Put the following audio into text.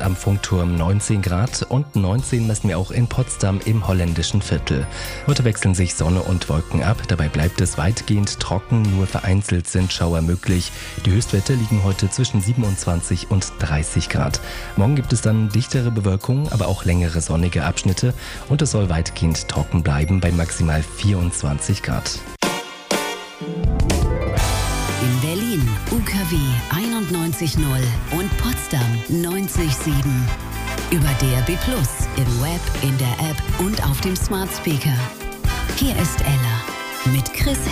am Funkturm 19 Grad und 19 messen wir auch in Potsdam im holländischen Viertel. Heute wechseln sich Sonne und Wolken ab, dabei bleibt es weitgehend trocken, nur vereinzelt sind Schauer möglich. Die Höchstwerte liegen heute zwischen 27 und 30 Grad. Morgen gibt es dann dichtere Bewölkung, aber auch längere sonnige Abschnitte und es soll weitgehend trocken bleiben bei maximal 24 Grad. In Berlin UKW 91.0 und Potsdam 90.7. Über DAB+, im Web, in der App und auf dem Smart Speaker. Hier ist Ella mit Chris